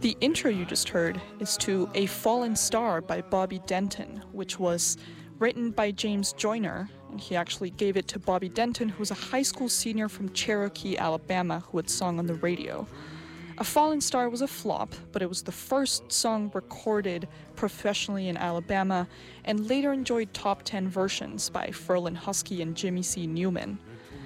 The intro you just heard is to A Fallen Star by Bobby Denton, which was written by James Joyner, and he actually gave it to Bobby Denton, who was a high school senior from Cherokee, Alabama, who had sung on the radio. A Fallen Star was a flop, but it was the first song recorded professionally in Alabama, and later enjoyed top 10 versions by Ferlin Husky and Jimmy C. Newman.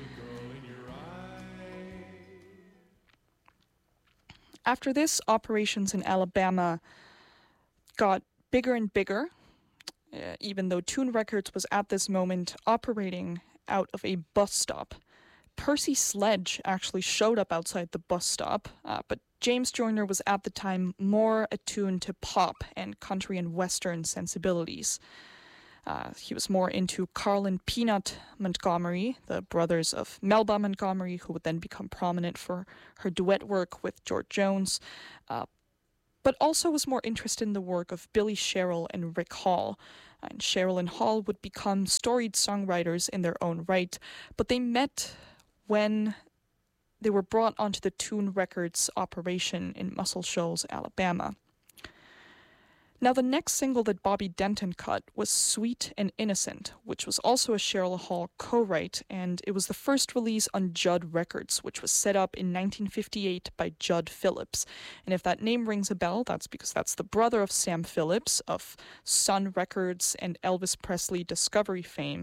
After this, operations in Alabama got bigger and bigger, even though Tune Records was at this moment operating out of a bus stop. Percy Sledge actually showed up outside the bus stop, but James Joyner was at the time more attuned to pop and country and western sensibilities. He was more into Carl and Peanut Montgomery, the brothers of Melba Montgomery, who would then become prominent for her duet work with George Jones, but also was more interested in the work of Billy Sherrill and Rick Hall. And Sherrill and Hall would become storied songwriters in their own right, but they met when they were brought onto the Tune Records operation in Muscle Shoals, Alabama. Now, the next single that Bobby Denton cut was Sweet and Innocent, which was also a Sherrill Hall co-write, and it was the first release on Judd Records, which was set up in 1958 by Judd Phillips. And if that name rings a bell, that's because that's the brother of Sam Phillips of Sun Records and Elvis Presley Discovery fame.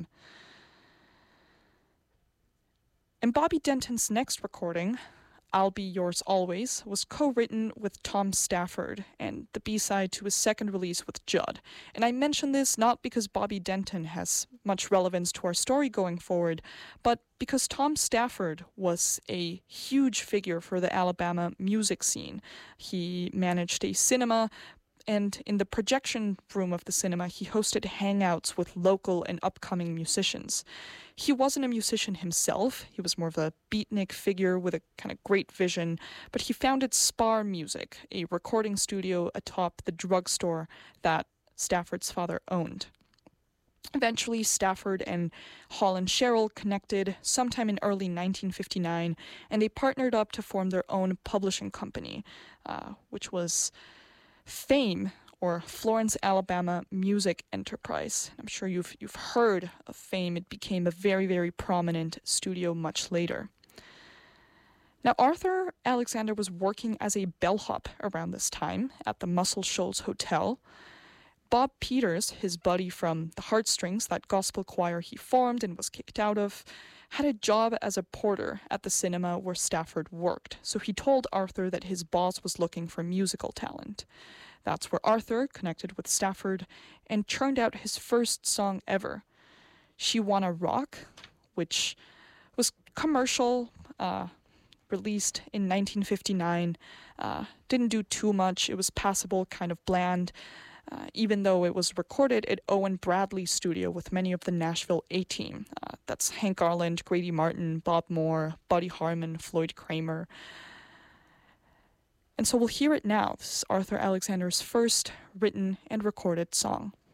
And Bobby Denton's next recording, I'll Be Yours Always, was co-written with Tom Stafford and the B-side to his second release with Judd. And I mention this not because Bobby Denton has much relevance to our story going forward, but because Tom Stafford was a huge figure for the Alabama music scene. He managed a cinema, and in the projection room of the cinema, he hosted hangouts with local and upcoming musicians. He wasn't a musician himself. He was more of a beatnik figure with a kind of great vision, but he founded Spar Music, a recording studio atop the drugstore that Stafford's father owned. Eventually, Stafford and Hall and Sherrill connected sometime in early 1959, and they partnered up to form their own publishing company, which was Fame, or Florence, Alabama Music Enterprise. I'm sure you've heard of Fame. It became a very, very prominent studio much later. Now, Arthur Alexander was working as a bellhop around this time at the Muscle Shoals Hotel. Bob Peters, his buddy from the Heartstrings, that gospel choir he formed and was kicked out of, had a job as a porter at the cinema where Stafford worked, so he told Arthur that his boss was looking for musical talent. That's where Arthur connected with Stafford and churned out his first song ever, She Wanna Rock, which was commercial, released in 1959, didn't do too much. It was passable, kind of bland, even though it was recorded at Owen Bradley's studio with many of the Nashville A-Team. That's Hank Garland, Grady Martin, Bob Moore, Buddy Harman, Floyd Kramer. And so we'll hear it now. This is Arthur Alexander's first written and recorded song.